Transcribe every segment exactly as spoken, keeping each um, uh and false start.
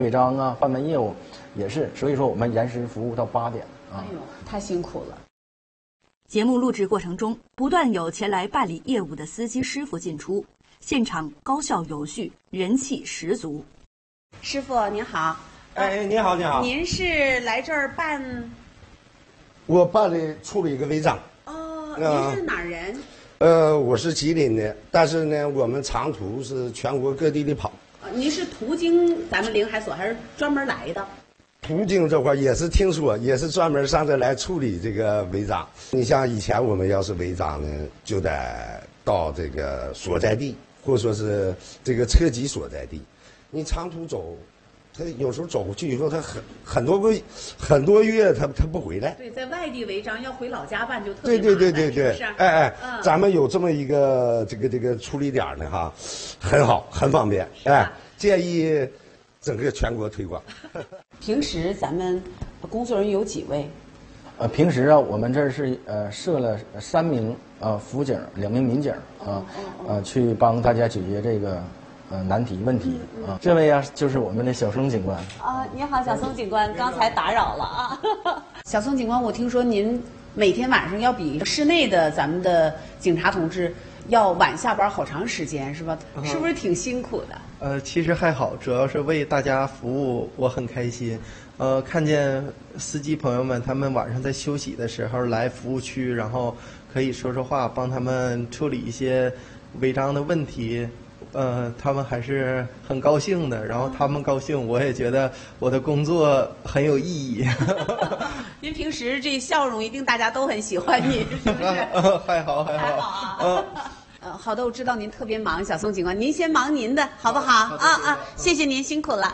违章啊、贩卖业务也是，所以说我们延时服务到八点啊。 哎呦，太辛苦了。 节目录制过程中，不断有前来办理业务的司机师傅进出，现场高效有序，人气十足。 师傅您好。 哎，你好，你好。 您是来这儿办？ 我办理处理一个违章。 哦，您是哪儿人？ 呃，我是吉林的，但是呢，我们长途是全国各地的跑。 您是途经咱们临海所，还是专门来的？ 途经这块也是听说，也是专门上这来处理这个违章。你像以前我们要是违章呢，就得到这个所在地，或者说是这个车籍所在地。你长途走，他有时候走过去以后，他很很多个很多月他他不回来。 对，在外地违章要回老家办就特别麻烦。对对对对对， 是哎哎、 嗯， 咱们有这么一个这个这个处理点呢哈，很好，很方便。哎，建议整个全国推广。 平时咱们工作人员有几位？ 呃，平时啊，我们这儿是呃设了三名呃辅警，两名民警啊，呃去帮大家解决这个呃难题问题啊。这位啊就是我们的小松警官。 啊，你好，小松警官，刚才打扰了啊。小松警官，我听说您每天晚上要比室内的咱们的警察同志要晚下班好长时间，是吧？ 嗯、 是不是挺辛苦的？ 呃，其实还好，主要是为大家服务，我很开心。呃，看见司机朋友们他们晚上在休息的时候来服务区，然后可以说说话，帮他们处理一些违章的问题，呃，他们还是很高兴的。然后他们高兴，我也觉得我的工作很有意义。 您平时这笑容，一定大家都很喜欢你，是不是？ 还好，还好。 还好啊。嗯呃，好的，我知道您特别忙，小松警官，您先忙您的，好不好？啊啊，谢谢您，辛苦了。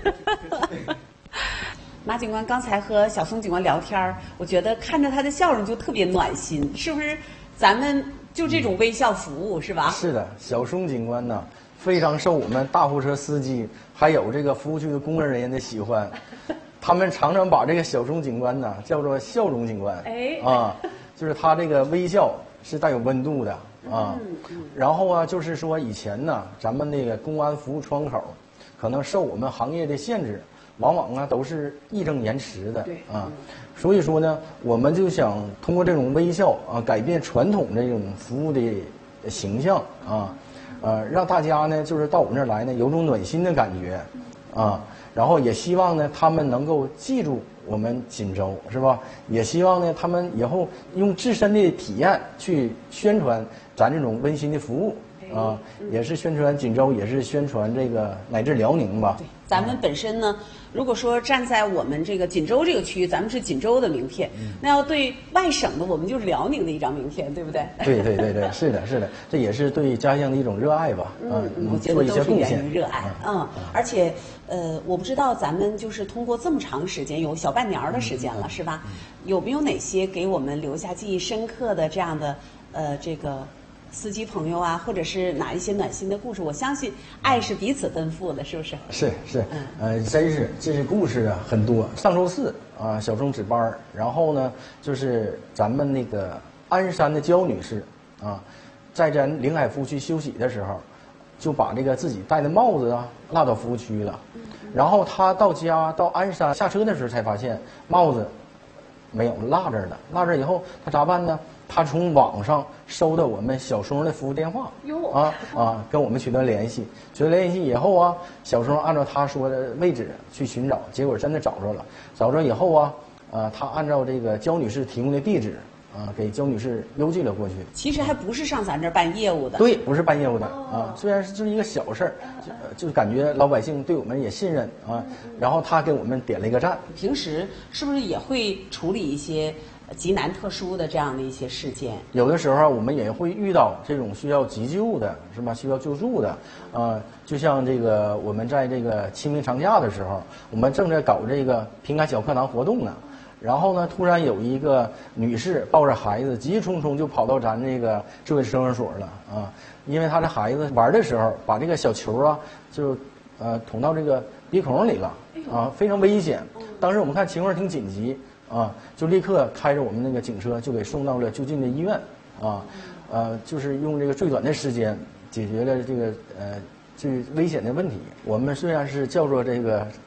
马警官刚才和小松警官聊天，我觉得看着他的笑容就特别暖心，是不是？咱们就这种微笑服务，是吧？ 是的，小松警官呢，非常受我们大货车司机还有这个服务区的工作人员的喜欢，他们常常把这个小松警官呢叫做笑容警官。 哎， 啊，就是他这个微笑是带有温度的。啊，然后啊，就是说以前呢，咱们那个公安服务窗口，可能受我们行业的限制，往往啊都是议政延迟的啊，所以说呢，我们就想通过这种微笑啊，改变传统这种服务的形象啊，呃，让大家呢就是到我们这儿来呢有种暖心的感觉啊，然后也希望呢他们能够记住我们锦州，是吧？也希望呢他们以后用自身的体验去宣传咱这种温馨的服务啊，也是宣传锦州，也是宣传这个乃至辽宁吧。 对，咱们本身呢，如果说站在我们这个锦州这个区，咱们是锦州的名片，嗯、那要对外省的，我们就是辽宁的一张名片，对不对？ 对对对对，是的，是的，这也是对家乡的一种热爱吧。 嗯， 嗯我觉得都是源于热爱。 嗯， 嗯而且呃，我不知道咱们就是通过这么长时间，有小半年的时间了，嗯、是吧？有没有哪些给我们留下记忆深刻的这样的呃这个？司机朋友啊，或者是哪一些暖心的故事，我相信爱是彼此奔赴的，是不是？ 是是，嗯，呃，真是这是故事啊很多。上周四啊，小钟值班，然后呢，就是咱们那个鞍山的焦女士啊，在咱临海服务区休息的时候，就把这个自己戴的帽子啊落到服务区了，嗯、然后她到家到鞍山下车的时候才发现帽子没有落这儿了，落这儿以后她咋办呢？他从网上收到我们小松的服务电话，啊啊，跟我们取得联系，取得联系以后啊，小松按照他说的位置去寻找，结果真的找着了。找着以后啊，呃，他按照这个焦女士提供的地址啊，给焦女士邮寄了过去。 其实还不是上咱这儿办业务的。 对，不是办业务的啊，虽然是就是一个小事儿，就就感觉老百姓对我们也信任啊，然后他给我们点了一个赞。 平时是不是也会处理一些极难特殊的这样的一些事件？ 有的时候我们也会遇到这种需要急救的，是吧？需要救助的，呃，就像这个我们在这个清明长假的时候，我们正在搞这个平安小课堂活动呢。然后呢，突然有一个女士抱着孩子，急匆匆就跑到咱这个智慧收容所了啊！因为她的孩子玩的时候，把这个小球啊，就呃捅到这个鼻孔里了啊，非常危险。当时我们看情况挺紧急。啊，就立刻开着我们那个警车就给送到了就近的医院，啊，呃，就是用这个最短的时间解决了这个呃最危险的问题。我们虽然是叫做这个